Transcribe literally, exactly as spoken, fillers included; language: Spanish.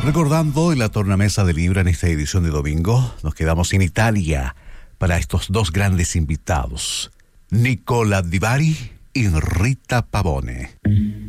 Recordando en la tornamesa de Libra en esta edición de domingo, nos quedamos en Italia para estos dos grandes invitados, Nicola Di Bari y Rita Pavone.